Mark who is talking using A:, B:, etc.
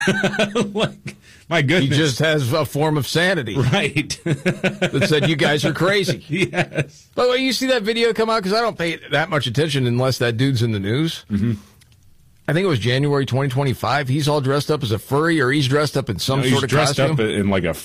A: Like, my goodness.
B: He just has a form of sanity.
A: Right.
B: That said, you guys are crazy.
A: Yes.
B: By the way, you see that video come out? Because I don't pay that much attention unless that dude's in the news.
A: Mm-hmm.
B: I think it was January 2025. He's all dressed up as a furry, or he's dressed up in some sort of
A: dressed
B: costume.
A: up in like a